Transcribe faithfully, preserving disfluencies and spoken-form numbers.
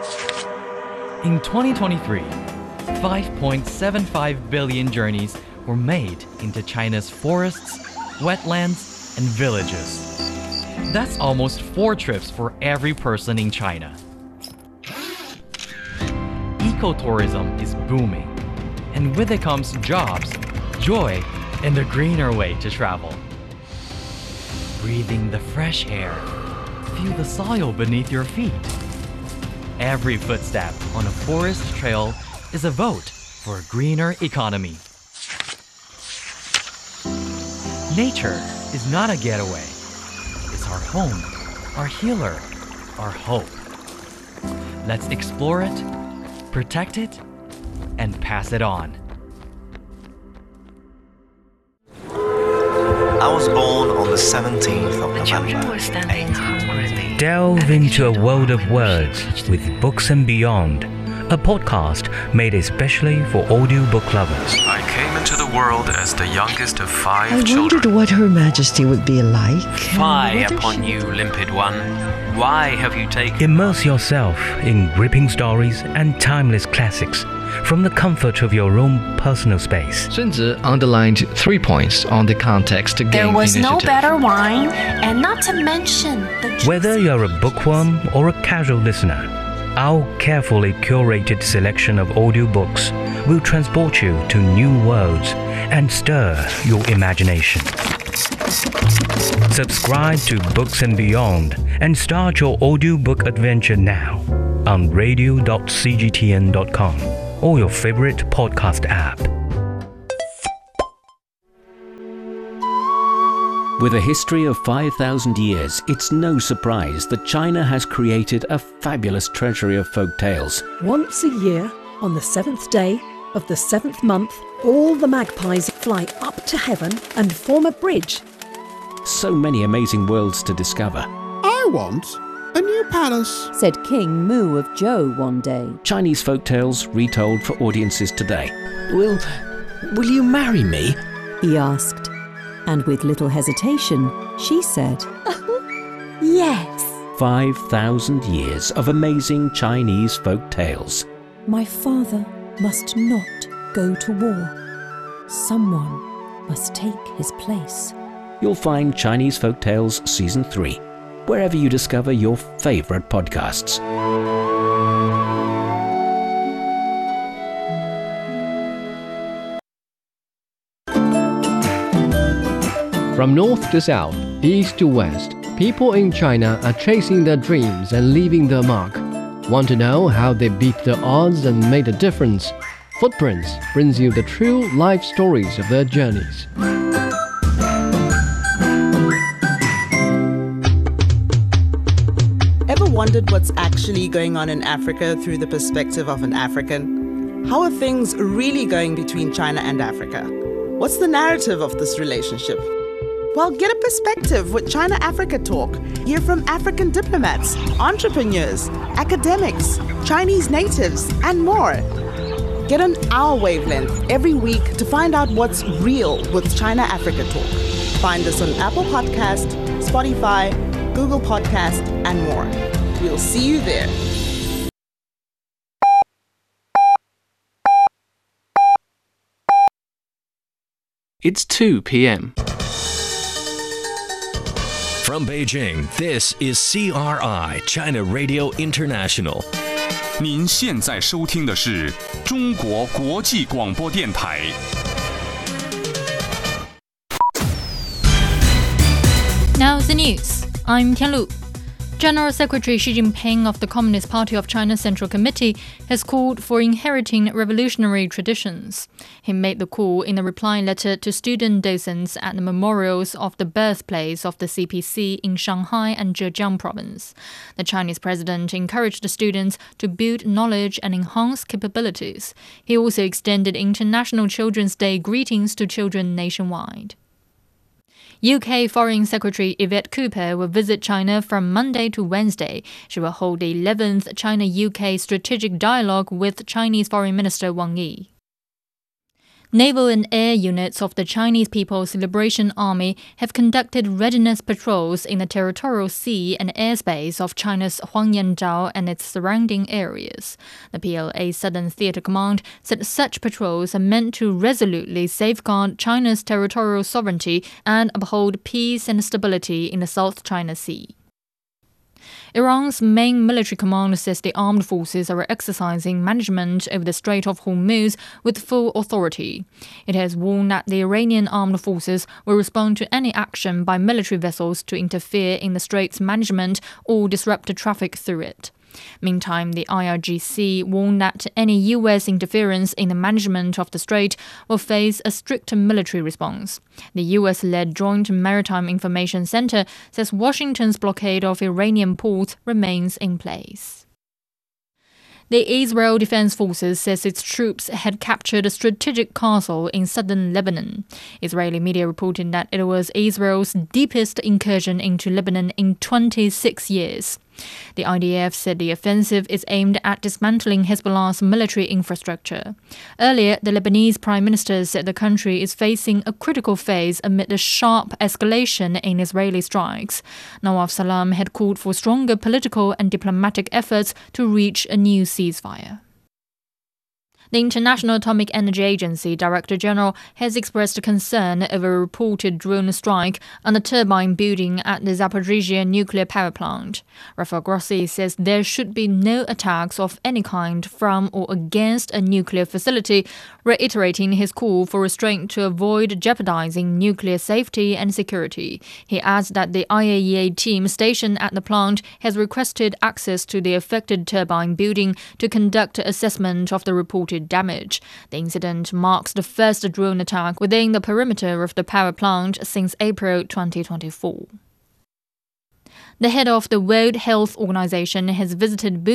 In twenty twenty-three, five point seven five billion journeys were made into China's forests, wetlands, and villages. That's almost four trips for every person in China. Ecotourism is booming, and with it comes jobs, joy, and a greener way to travel. Breathing the fresh air, feel the soil beneath your feet. Every footstep on a forest trail is a vote for a greener economy. Nature is not a getaway. It's our home, our healer, our hope. Let's explore it, protect it, and pass it on. I was born on the seventeenth of November. Delve into a world of words with Books and Beyond, a podcast made especially for audiobook lovers. I came into the world as the youngest of five I children. wondered what Her Majesty would be like. Fie upon you, limpid one. Why have you taken... Immerse yourself in gripping stories and timeless classics from the comfort of your own personal space. Sun Tzu underlined three points on the context game There was initiative. no better wine, and not to mention the... Whether you're a bookworm or a casual listener, our carefully curated selection of audiobooks will transport you to new worlds and stir your imagination. Subscribe to Books and Beyond and start your audiobook adventure now on radio dot c g t n dot com or your favorite podcast app. With a history of five thousand years, it's no surprise that China has created a fabulous treasury of folk tales. Once a year, on the seventh day of the seventh month, all the magpies fly up to heaven and form a bridge. So many amazing worlds to discover. I want a new palace, said King Mu of Zhou one day. Chinese folk tales retold for audiences today. Will, will you marry me? He asked. And with little hesitation, she said, Yes. Five thousand years of amazing Chinese folk tales. My father must not go to war. Someone must take his place. You'll find Chinese Folk Tales Season three, wherever you discover your favorite podcasts. From north to south, east to west, people in China are chasing their dreams and leaving their mark. Want to know how they beat the odds and made a difference? Footprints brings you the true life stories of their journeys. Ever wondered what's actually going on in Africa through the perspective of an African? How are things really going between China and Africa? What's the narrative of this relationship? Well, get a perspective with China Africa Talk. Hear from African diplomats, entrepreneurs, academics, Chinese natives, and more. Get on our wavelength every week to find out what's real with China Africa Talk. Find us on Apple Podcast, Spotify, Google Podcast, and more. We'll see you there. It's two p.m. From Beijing, this is C R I China Radio International. 您现在收听的是中国国际广播电台。 Now the news. I'm Tianlu. General Secretary Xi Jinping of the Communist Party of China Central Committee has called for inheriting revolutionary traditions. He made the call in a reply letter to student docents at the memorials of the birthplace of the C P C in Shanghai and Zhejiang province. The Chinese president encouraged the students to build knowledge and enhance capabilities. He also extended International Children's Day greetings to children nationwide. U K Foreign Secretary Yvette Cooper will visit China from Monday to Wednesday. She will hold the eleventh China-U K Strategic Dialogue with Chinese Foreign Minister Wang Yi. Naval and air units of the Chinese People's Liberation Army have conducted readiness patrols in the territorial sea and airspace of China's Huangyanzhou and its surrounding areas. The P L A Southern Theater Command said such patrols are meant to resolutely safeguard China's territorial sovereignty and uphold peace and stability in the South China Sea. Iran's main military command says the armed forces are exercising management over the Strait of Hormuz with full authority. It has warned that the Iranian armed forces will respond to any action by military vessels to interfere in the strait's management or disrupt traffic through it. Meantime, the I R G C warned that any U S interference in the management of the strait will face a stricter military response. The U S-led Joint Maritime Information Center says Washington's blockade of Iranian ports remains in place. The Israel Defense Forces says its troops had captured a strategic castle in southern Lebanon. Israeli media reported that it was Israel's deepest incursion into Lebanon in twenty-six years. The I D F said the offensive is aimed at dismantling Hezbollah's military infrastructure. Earlier, the Lebanese Prime Minister said the country is facing a critical phase amid a sharp escalation in Israeli strikes. Nawaf Salam had called for stronger political and diplomatic efforts to reach a new ceasefire. The International Atomic Energy Agency Director General has expressed concern over a reported drone strike on the turbine building at the Zaporizhzhia nuclear power plant. Rafael Grossi says there should be no attacks of any kind from or against a nuclear facility, reiterating his call for restraint to avoid jeopardizing nuclear safety and security. He adds that the I A E A team stationed at the plant has requested access to the affected turbine building to conduct an assessment of the reported damage. The incident marks the first drone attack within the perimeter of the power plant since April twenty twenty-four. The head of the World Health Organization has visited